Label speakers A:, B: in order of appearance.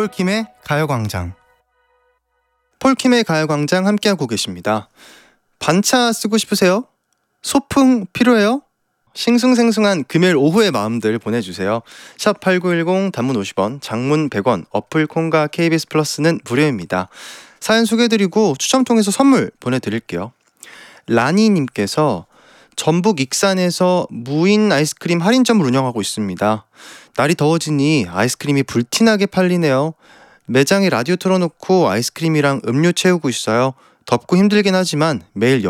A: 폴킴의 가요광장. 폴킴의 가요광장 함께하고 계십니다. 반차 쓰고 싶으세요? 소풍 필요해요? 싱숭생숭한 금요일 오후의 마음들 보내주세요. 샵8910 단문 50원, 장문 100원, 어플 콩과 KBS 플러스는 무료입니다. 사연 소개해드리고 추첨 통해서 선물 보내드릴게요. 라니님께서 전북 익산에서 무인 아이스크림 할인점을 운영하고 있습니다. 날이 더워지니 아이스크림이 불티나게 팔리네요. 매장에 라디오 틀어놓고 아이스크림이랑 음료 채우고 있어요. 덥고 힘들긴 하지만 매일